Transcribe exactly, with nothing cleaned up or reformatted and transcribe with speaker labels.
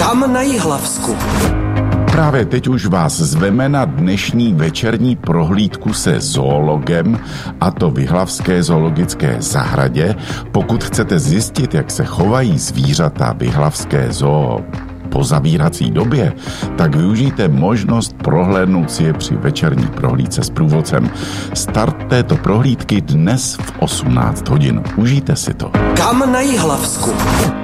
Speaker 1: Kam na Jihlavsku?
Speaker 2: Právě teď už vás zveme na dnešní večerní prohlídku se zoologem, a to v Jihlavské zoologické zahradě. Pokud chcete zjistit, jak se chovají zvířata v Jihlavské zoo po zavírací době, tak využijte možnost prohlédnout si je při večerní prohlídce s průvodcem. Start této prohlídky dnes v osmnáct hodin. Užijte si to.
Speaker 1: Kam na Jihlavsku?